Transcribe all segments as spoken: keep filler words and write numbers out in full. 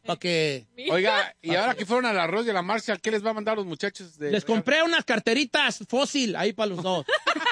para que... Oiga, y ahora que fueron al arroz y a la marcha, ¿qué les va a mandar a los muchachos? De... Les compré unas carteritas fósil ahí para los dos.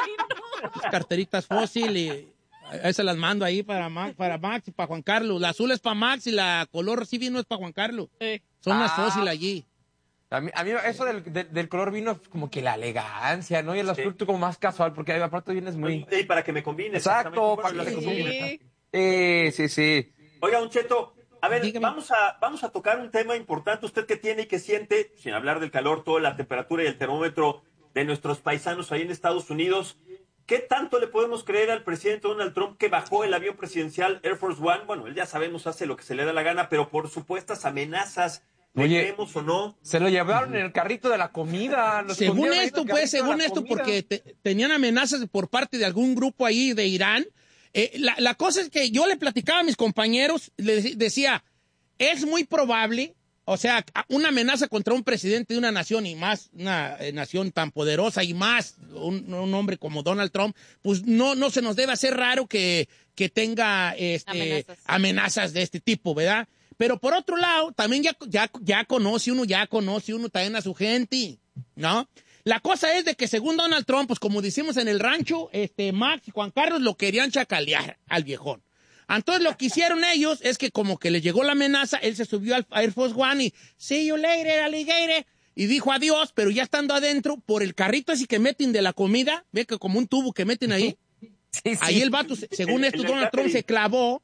Las carteritas fósil y ahí se las mando ahí para Max, para Max y para Juan Carlos. La azul es para Max y la color sí vino es para Juan Carlos. Sí. Son unas Ah. fósil allí. A mí, a mí eso del, del, del color vino es como que la elegancia, ¿no? Y el azul tú como más casual, porque ahí aparte vienes muy... Y para que me combine. Exacto, para que me te combine. Sí, sí, sí. Oiga, Don Cheto, a ver, Dígame. vamos a, vamos a tocar un tema importante. Usted que tiene y que siente, sin hablar del calor, toda la temperatura y el termómetro de nuestros paisanos ahí en Estados Unidos. ¿Qué tanto le podemos creer al presidente Donald Trump que bajó el avión presidencial Air Force One? Bueno, él ya sabemos, hace lo que se le da la gana, pero por supuestas amenazas, ¿le Oye, creemos o no? Se lo llevaron en el carrito de la comida. lo Según escondieron ahí en esto, el pues, carrito de según la esto, comida. porque te- tenían amenazas por parte de algún grupo ahí de Irán. Eh, la, la cosa es que yo le platicaba a mis compañeros, les decía, es muy probable, o sea, una amenaza contra un presidente de una nación y más, una eh, nación tan poderosa y más un, un hombre como Donald Trump, pues no, no se nos debe hacer raro que, que tenga este, Amenazas. amenazas de este tipo, ¿verdad? Pero por otro lado, también ya, ya, ya conoce uno, ya conoce uno también a su gente, ¿no? La cosa es de que según Donald Trump, pues como decimos en el rancho, este Max y Juan Carlos lo querían chacalear al viejón. Entonces lo que hicieron ellos es que como que le llegó la amenaza, él se subió al Air Force One y see you later, alligator, y dijo adiós, pero ya estando adentro, por el carrito así que meten de la comida, ve que como un tubo que meten ahí, Sí, sí. ahí el vato, se- según El- esto, el Donald Trump catering. se clavó,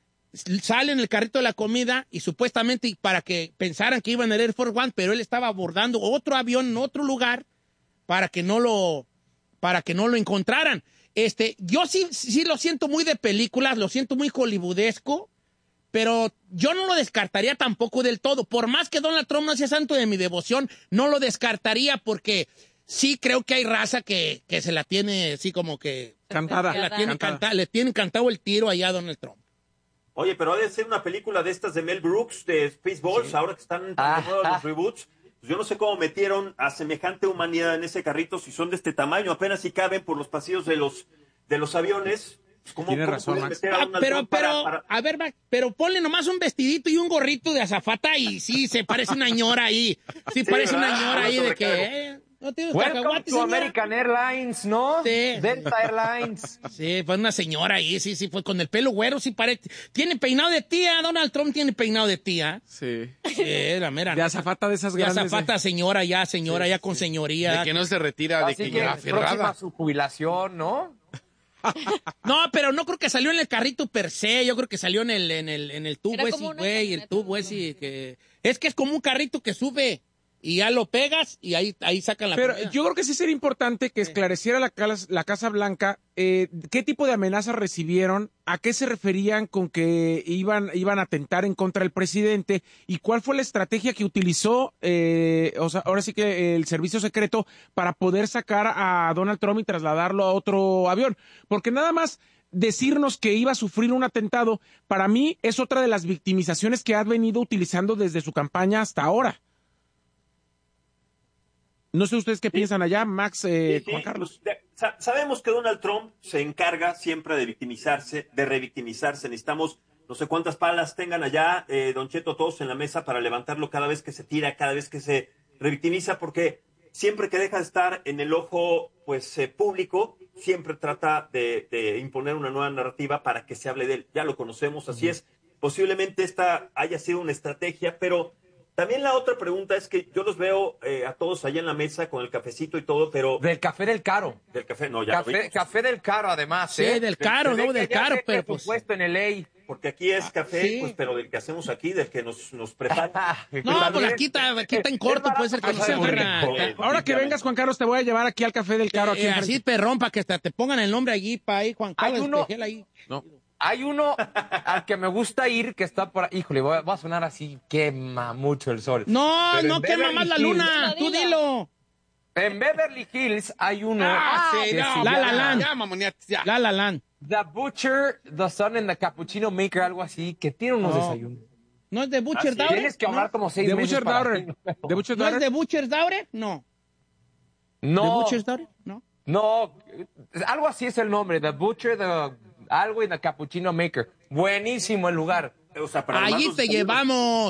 sale en el carrito de la comida y supuestamente para que pensaran que iban en el Air Force One, pero él estaba abordando otro avión en otro lugar para que no lo, para que no lo encontraran. Este, yo sí, sí lo siento muy de películas, lo siento muy hollywoodesco, pero yo no lo descartaría tampoco del todo. Por más que Donald Trump no sea santo de mi devoción, no lo descartaría porque sí creo que hay raza que, que se la tiene así como que, Cantada. que la tiene Cantada. canta- le tiene cantado el tiro allá a Donald Trump. Oye, pero ha de ser una película de estas de Mel Brooks, de Spaceballs, ahora que están tan de moda Ah. los reboots. Pues yo no sé cómo metieron a semejante humanidad en ese carrito si son de este tamaño, apenas si caben por los pasillos de los, de los aviones. Pues, ¿Cómo, Tiene cómo razón, pueden Max. meter a Ah, Donald pero, Trump para- pero, para- a ver, Max, pero ponle nomás un vestidito y un gorrito de azafata y sí, se parece una ñora ahí. Sí, Sí, parece una ¿verdad? ñora ahí de que, Sobrecargo. eh, no tienes Welcome cacahuates, to señora? American Airlines, ¿no? Sí. Delta Airlines. Sí, fue una señora ahí, sí, sí, fue con el pelo güero, sí parece. Tiene peinado de tía, Donald Trump tiene peinado de tía. Sí. Sí, la mera. De azafata de esas De grandes. azafata, señora, ya, señora, Sí, ya con sí. señoría. De que no se retira, de Así que que ya próxima aferrada. a su jubilación, ¿no? No, pero no creo que salió en el carrito per se, yo creo que salió en el, en el, en el tubo Era ese, como una güey, el camioneta, tubo ¿no? ese que... Es que es como un carrito que sube y ya lo pegas y ahí, ahí sacan la Pero comida. yo creo que sí sería importante que esclareciera la, cas- la Casa Blanca eh, qué tipo de amenazas recibieron, a qué se referían con que iban, iban a atentar en contra del presidente y cuál fue la estrategia que utilizó, eh, o sea, ahora sí que el servicio secreto para poder sacar a Donald Trump y trasladarlo a otro avión. Porque nada más decirnos que iba a sufrir un atentado, para mí es otra de las victimizaciones que ha venido utilizando desde su campaña hasta ahora. No sé ustedes qué piensan allá, Max, eh, Sí, sí, Juan Carlos. pues, de- sa- sabemos que Donald Trump se encarga siempre de victimizarse, de revictimizarse. Necesitamos no sé cuántas palas tengan allá, eh, Don Cheto, todos en la mesa para levantarlo cada vez que se tira, cada vez que se revictimiza, porque siempre que deja de estar en el ojo pues eh, público, siempre trata de, de imponer una nueva narrativa para que se hable de él. Ya lo conocemos, así es. Posiblemente esta haya sido una estrategia, pero también la otra pregunta es que yo los veo eh, a todos allá en la mesa con el cafecito y todo, pero Del café del caro. del café no, ya lo Café, vimos. café del caro, además. Sí, ¿eh? del caro, Se ve ¿no? que Del ya caro, sé pero que pues- puesto en el L Porque aquí es café, sí. pues, pero del que hacemos aquí, del que nos, nos prepara. A. No, pues aquí está, aquí está en corto, puede ser que no se muy agarra. rico. Ahora que vengas, Juan Carlos, te voy a llevar aquí al Café del Caro. Aquí Eh, enfrente. así perrón, para que hasta te pongan el nombre allí, para ahí, Juan Hay Carlos uno- Espejel ahí. No. Hay uno al que me gusta ir que está por ahí. Híjole, voy a, va a sonar así, quema mucho el sol. No, Pero no en quema Beverly más la Hills- luna, tú Dilo. dilo. En Beverly Hills hay uno Ah, sí, que no. se La La llama Land. Ya, mamoneates, ya. La La Land. The Butcher, The Sun and the Cappuccino Maker, algo así, que tiene unos No. desayunos. ¿No es de Butcher sí. Daughter? Tienes que hablar ¿No? como seis De meses Butcher para Daughter. hacerlo. De Butcher ¿No es Daughter. de Butcher's Daughter? No. ¿De No, Butcher's Daughter? No. no, algo así es el nombre, The Butcher, the algo y the Cappuccino Maker. Buenísimo el lugar. O sea, para Allí armar los te desayunos. llevamos.